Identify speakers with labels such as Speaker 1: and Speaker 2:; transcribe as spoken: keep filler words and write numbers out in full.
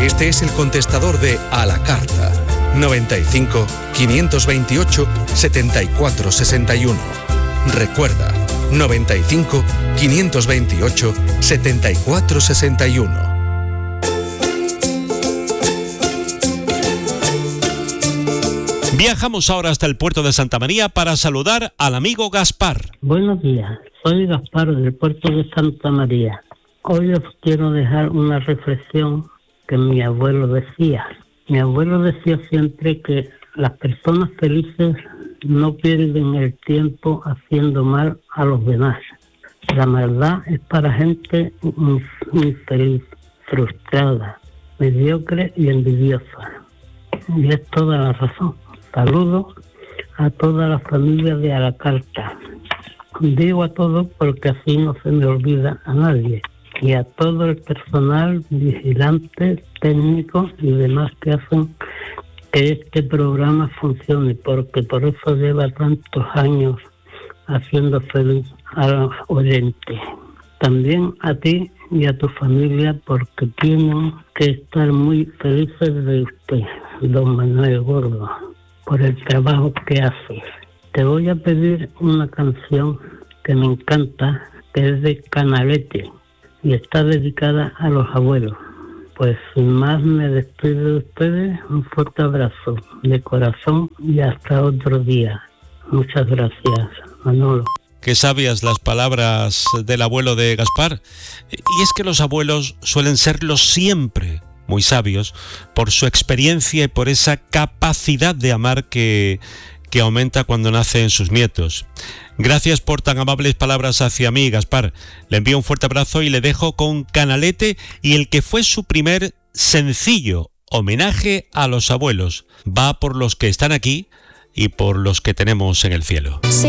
Speaker 1: Este es el contestador de A la Carta. noventa y cinco, quinientos veintiocho, setenta y cuatro sesenta y uno. Recuerda, noventa y cinco, quinientos veintiocho, setenta y cuatro sesenta y uno.
Speaker 2: Viajamos ahora hasta el puerto de Santa María para saludar al amigo Gaspar.
Speaker 3: Buenos días, soy Gaspar del puerto de Santa María. Hoy os quiero dejar una reflexión que mi abuelo decía. Mi abuelo decía siempre que las personas felices no pierden el tiempo haciendo mal a los demás. La maldad es para gente infeliz, frustrada, mediocre y envidiosa. Y es toda la razón. Saludos a toda la familia de A la Carta. Digo a todos porque así no se me olvida a nadie. Y a todo el personal, vigilante, técnico y demás que hacen que este programa funcione, porque por eso lleva tantos años haciendo feliz a los oyentes. También a ti y a tu familia, porque tienen que estar muy felices de usted, don Manuel Gordo, por el trabajo que haces. Te voy a pedir una canción que me encanta, que es de Canalete, y está dedicada a los abuelos. Pues sin más me despido de ustedes, un fuerte abrazo de corazón y hasta otro día. Muchas gracias, Manolo.
Speaker 2: Qué sabias las palabras del abuelo de Gaspar. Y es que los abuelos suelen serlo siempre, muy sabios, por su experiencia y por esa capacidad de amar que, que aumenta cuando nacen sus nietos. Gracias por tan amables palabras hacia mí, Gaspar. Le envío un fuerte abrazo y le dejo con Canalete y el que fue su primer sencillo homenaje a los abuelos. Va por los que están aquí y por los que tenemos en el cielo.
Speaker 4: Sí.